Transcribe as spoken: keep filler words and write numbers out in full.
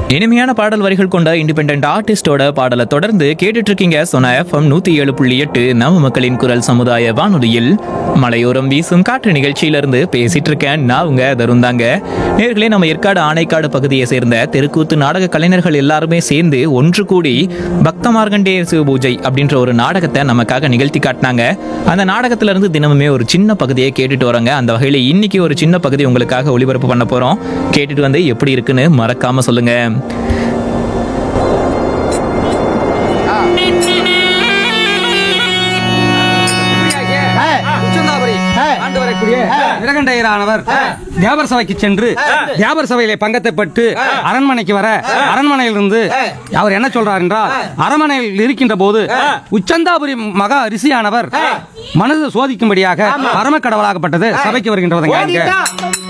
இனிமையான பாடல் வரிகள் கொண்ட இண்டிபெண்டன்ட் ஆர்டிஸ்டோட பாடலை தொடர்ந்து கேட்டுட்டு இருக்கீங்க சோனா எஃப்எம் நூத்தி ஏழு புள்ளி எட்டு நம்ம மக்களின் குரல் சமுதாய வானொலியில் மலையோரம் வீசும் காற்று நிகழ்ச்சியிலிருந்து பேசிட்டு இருக்கேன் நான் உங்க தருந்தாங்க. நேர்களே, நம்ம ஏற்காடு ஆனைக்காடு பகுதியை சேர்ந்த தெருக்கூத்து நாடக கலைஞர்கள் எல்லாருமே சேர்ந்து ஒன்று கூடி பக்த மார்கண்டேய சிவ பூஜை அப்படின்ற ஒரு நாடகத்தை நமக்காக நிகழ்த்தி காட்டினாங்க. அந்த நாடகத்துல இருந்து தினமுமே ஒரு சின்ன பகுதியை கேட்டுட்டு வராங்க. அந்த வகையில இன்னைக்கு ஒரு சின்ன பகுதி உங்களுக்காக ஒளிபரப்பு பண்ண போறோம். கேட்டுட்டு வந்து எப்படி இருக்குன்னு மறக்காம சொல்லுங்க. நிரகண்டையரானவர் வியாபார சபைக்கு சென்று வியாபார சபையிலே பங்கத்தை பட்டு அரண்மனைக்கு வர அரண்மனையிலிருந்து அவர் என்ன சொல்றார் என்றால், அரண்மனையில் இருக்கின்ற போது உச்சந்தாபுரி மகா ரிஷியானவர் மனதை சோதிக்கும்படியாக பரம கடவுளாகப்பட்டது சபைக்கு வருகின்றவங்க.